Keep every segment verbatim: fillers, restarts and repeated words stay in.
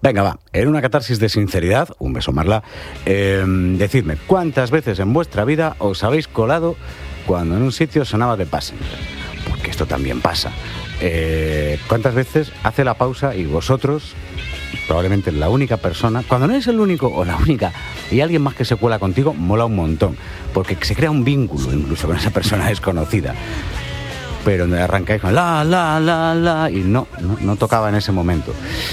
Venga, va, en una catarsis de sinceridad, un beso Marla, eh, decidme, ¿cuántas veces en vuestra vida os habéis colado cuando en un sitio sonaba The Passenger? Porque esto también pasa. Eh, ¿Cuántas veces hace la pausa y vosotros, probablemente la única persona, cuando no eres el único o la única y alguien más que se cuela contigo, mola un montón, porque se crea un vínculo incluso con esa persona desconocida, pero donde arrancáis con la, la, la, la y no, no, no tocaba en ese momento.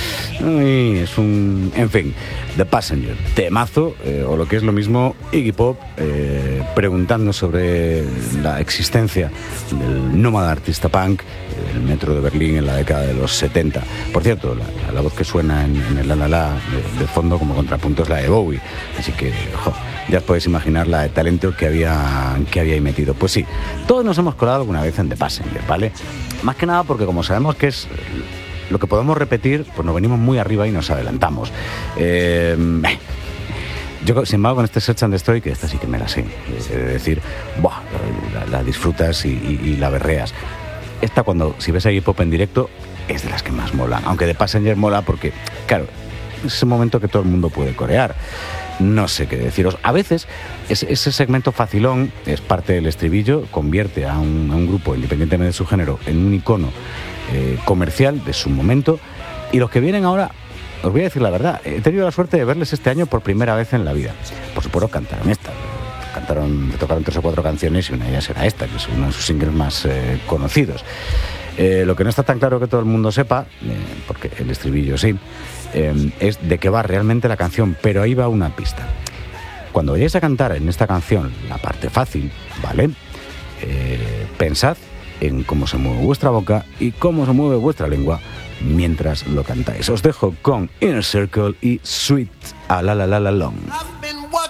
Y es un... En fin, The Passenger, temazo, eh, o lo que es lo mismo, Iggy Pop, eh, preguntando sobre la existencia del nómada artista punk, eh, el metro de Berlín en la década de los setenta. Por cierto, la, la voz que suena en, en el la la la de, de fondo como contrapunto es la de Bowie, así que, jo, ya os podéis imaginar la de talento que había, que había ahí metido. Pues sí, todos nos hemos colado alguna vez en The Passenger, ¿vale? Más que nada porque como sabemos que es... lo que podemos repetir, pues nos venimos muy arriba y nos adelantamos. Eh, yo, sin embargo, con este Search and Destroy, que esta sí que me la sé, es decir, buah, la, la disfrutas y, y, y la berreas. Esta, cuando, si ves a Iggy Pop en directo, es de las que más molan. Aunque The Passenger mola porque, claro, es ese momento que todo el mundo puede corear. No sé qué deciros. A veces ese, ese segmento facilón es parte del estribillo, convierte a un, a un grupo, independientemente de su género, en un icono eh, comercial de su momento. Y los que vienen ahora, os voy a decir la verdad, he tenido la suerte de verles este año por primera vez en la vida. Por supuesto cantaron esta, cantaron, tocaron tres o cuatro canciones y una de ellas era esta, que es uno de sus singles más eh, conocidos. Eh, lo que no está tan claro que todo el mundo sepa, eh, porque el estribillo sí, eh, es de qué va realmente la canción, pero ahí va una pista. Cuando vayáis a cantar en esta canción la parte fácil, ¿vale? Eh, pensad en cómo se mueve vuestra boca y cómo se mueve vuestra lengua mientras lo cantáis. Os dejo con Inner Circle y Sweet a la la la la long.